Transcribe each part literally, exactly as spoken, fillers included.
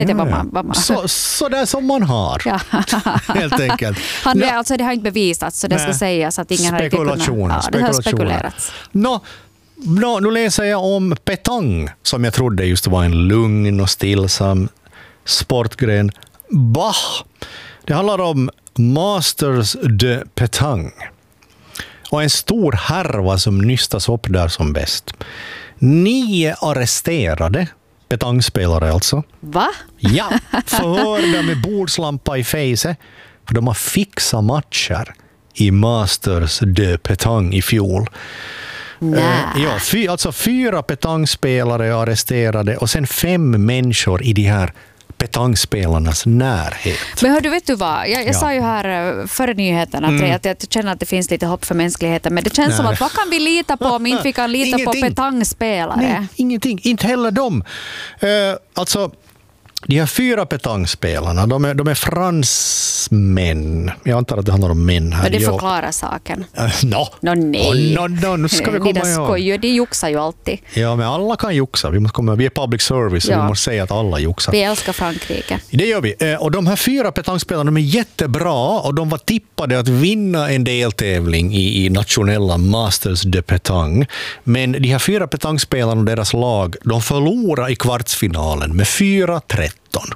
Det var man, var man. Så, så där som man har. Ja. Helt enkelt. Han, no. alltså, det har inte bevisats, så det ska sägas att ingen har spekulationer. Ja, det har spekulerats. No, no, nu läser jag om petang, som jag trodde just var en lugn och stillsam sportgren. Bah! Det handlar om Masters de Petang. Och en stor härva som nystas upp där som bäst. Nio arresterade petangspelare alltså. Va? Ja, förhörda med bordslampa i face. För de har fixat matcher i Masters de Petang i fjol. Nej. Ja, fy, alltså fyra petangspelare är arresterade och sen fem människor i de här petangspelarnas närhet. Men hör du, vet du vad? Jag, jag ja. sa ju här före nyheterna mm. att jag känner att det finns lite hopp för mänskligheten, men det känns Nej. som att vad kan vi lita på om inte vi kan lita ingenting. på petangspelare? Nej, ingenting. Inte heller dem. Uh, alltså, de här fyra petangspelarna, de är, de är fransmän. Jag antar att det handlar om män här. Men det förklarar saken. Uh, no. No, nej. Oh, no, no, nu ska vi komma de ihåg. Skojar, de juxar ju alltid. Ja, men alla kan juxa. Vi, måste komma, vi är public service ja. och vi måste säga att alla juxar. Vi älskar Frankrike. Det gör vi. Och de här fyra petangspelarna, de är jättebra och de var tippade att vinna en deltävling i, i nationella Masters de Petang. Men de här fyra petangspelarna och deras lag, de förlorade i kvartsfinalen med fyra tretton.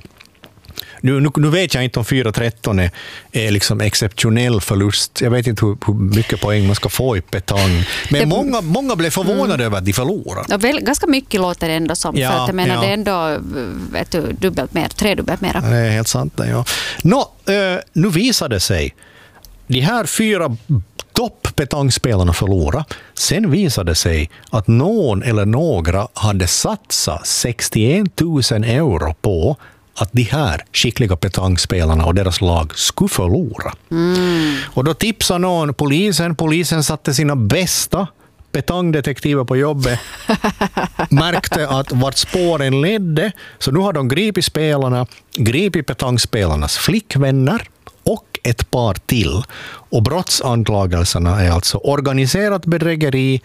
Nu, nu, nu vet jag inte om fyra tretton är, är liksom exceptionell förlust. Jag vet inte hur, hur mycket poäng man ska få i petang. Men det, många, många blev förvånade mm. över att de förlorade. Ja, väl, ganska mycket låter det ändå som. Ja, för att jag menar, ja. det är ändå vet du, dubbelt mer, tredubbelt mer. Det är helt sant. Ja. Nå, eh, nu visade det sig. De här fyra topp-petangspelarna förlorade. Sen visade det sig att någon eller några hade satsat sextioen tusen euro på att de här skickliga petangspelarna och deras lag skulle förlora. Mm. Och då tipsade någon polisen. Polisen satte sina bästa petangdetektiver på jobbet. Märkte att vart spåren ledde. Så nu har de gripit spelarna, gripit petangspelarnas flickvänner och ett par till. Och brottsanklagelserna är alltså organiserat bedrägeri,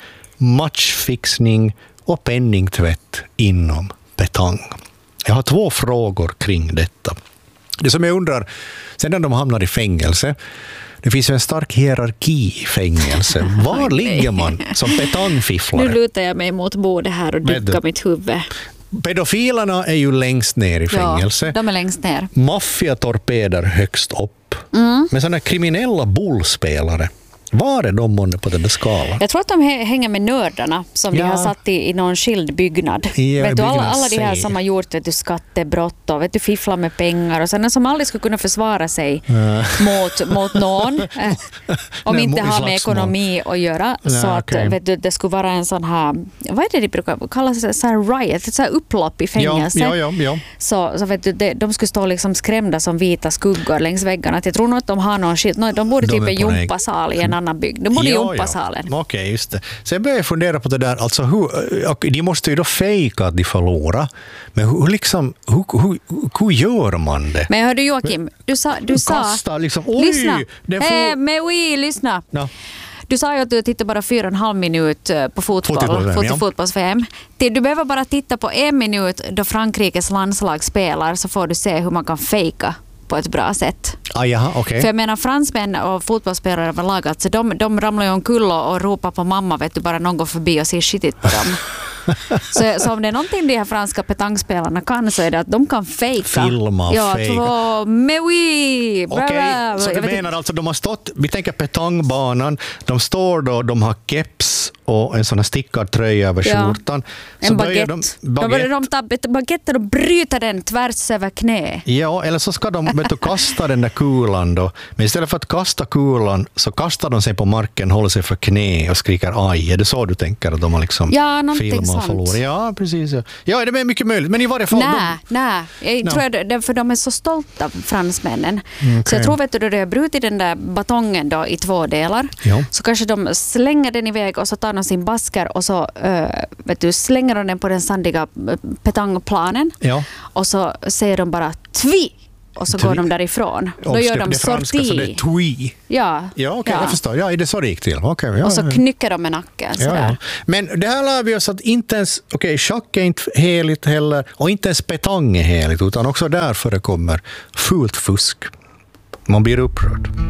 matchfixning och penningtvätt inom petang. Jag har två frågor kring detta. Det som jag undrar, sen när de hamnar i fängelse, det finns en stark hierarki i fängelse. Var ligger man som petangfifflare? Nu lutar jag mig mot bordet här och duckar mitt huvud. Pedofilerna är ju längst ner i fängelse. Ja, de är längst ner. Maffiatorpeder högst upp. Mm. Men sådana kriminella bullspelare, var är de månne på den där skalan? Jag tror att de hänger med nördarna som ja. de har satt i, i någon skild byggnad. Ja, vet du, alla, alla de här som har gjort vet du, skattebrott och vet du, fifflar med pengar och sådana som aldrig skulle kunna försvara sig uh. mot, mot någon eh, om Nej, inte har med ekonomi att göra. Nej, så att okay. vet du, det skulle vara en sån här, vad är det de brukar kalla sig, så här riot, ett så här upplopp i fängelse. Ja, ja, ja, ja. Så, så vet du, de, de skulle stå liksom skrämda som vita skuggor längs väggarna. Att jag tror nog att de har någon shit. De borde de typ en jumpasal i en annan bygd. De borde ja, jumpasalen. Ja. Okej, okay, just det. Sen börjar jag fundera på det där. Alltså, hur, de måste ju då fejka att de förlorar. Men hur, liksom, hur, hur, hur gör man det? Men hörde Joakim, du sa... Du kasta, sa liksom, oj, lyssna. Det får... Hey, men oui, lyssna. No. Du sa ju att du tittar bara fyra och en halv minut på fotboll, fotbollsv M. Du behöver bara titta på en minut då Frankrikes landslag spelar så får du se hur man kan fejka på ett bra sätt. Ah, jaha, okay. För jag menar, fransmän och fotbollsspelare överlag, alltså de, de ramlar ju omkull och ropar på mamma, vet du, bara någon går förbi och ser skitigt på dem. så, så om det är någonting de här franska petangspelarna kan så är det att de kan fejka. Filma, ja, fejka. Ja, mais oui! Okej, okay, så du menar alltså de har stått, vi tänker petangbanan, de står då, de har keps och en sån här stickad tröja över skjortan. Ja, en baguette. De, baguette. De, de tar baguetten och bryter den tvärs över knä. Ja, eller så ska de vet du, kasta den där kulan då. Men istället för att kasta kulan så kastar de sig på marken, håller sig för knä och skriker aj. Är det så du tänker att de har liksom ja, filmat och förlorat? Ja, precis. Ja. ja, det är mycket möjligt. Men i varje fall... Nej, de... nej. Jag no. tror det, för de är så stolta, fransmännen. Okay. Så jag tror att du har brutit den där batongen då i två delar. Ja. Så kanske de slänger den iväg och så tar de sin basker och så uh, vet du, slänger de den på den sandiga petangplanen. Ja. Och så säger de bara tvi! och så går de därifrån. Då gör de sorti. Så det är tui. Ja, ja okej, okay, ja. jag förstår. Ja, är det så det gick till? Okay, ja, och så knycker de med nacken. Ja, ja. Men det här lär vi oss att inte ens, okej, okay, schack är inte heligt heller, och inte ens petang är heligt, utan också där förekommer fult fusk. Man blir upprörd.